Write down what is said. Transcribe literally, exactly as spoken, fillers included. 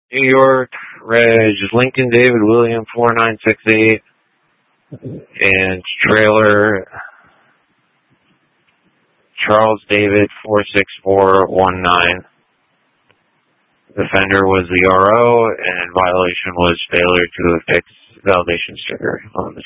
New York, Reg, Lincoln David William four nine six eight, and trailer Charles David four six four one nine. The offender was the R O, and violation was failure to affix validation sticker on the